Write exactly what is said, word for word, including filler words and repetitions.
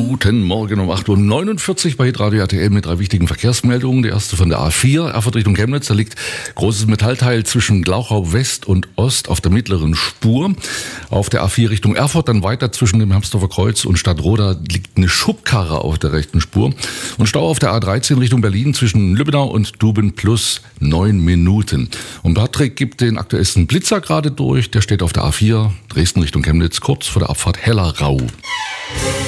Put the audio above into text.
Minuten morgen um acht Uhr neunundvierzig bei Radio R T L mit drei wichtigen Verkehrsmeldungen. Die erste von der A vier, Erfurt Richtung Chemnitz. Da liegt großes Metallteil zwischen Glauchau West und Ost auf der mittleren Spur. Auf der A vier Richtung Erfurt, dann weiter zwischen dem Hermsdorfer Kreuz und Stadtroda liegt eine Schubkarre auf der rechten Spur. Und Stau auf der A dreizehn Richtung Berlin zwischen Lübbenau und Duben plus neun Minuten. Und Patrick gibt den aktuellsten Blitzer gerade durch. Der steht auf der A vier, Dresden Richtung Chemnitz, kurz vor der Abfahrt Hellerau.